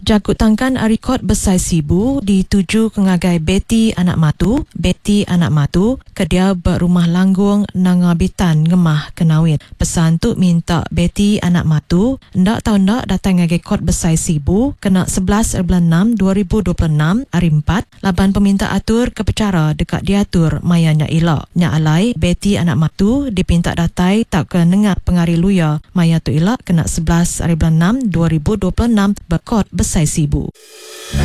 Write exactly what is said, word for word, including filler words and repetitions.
Jakut tangkan arikot besai sibu dituju kengagai Betty anak matu, Betty anak matu, kedia berumah langgung nangabitan ngemah kenawit. Pesan tu minta Betty anak matu, ndak tahu ndak datang ngagai kot besai sibu, kena sebelas bulan enam dua ribu dua puluh enam, hari empat, laban peminta atur ke pecara dekat diatur mayanya ilak. Nya alai, Betty anak matu dipinta datai tak ke nengat pengari luya maya tu ilak kena sebelas bulan enam dua ribu dua puluh enam berkot besai sibu.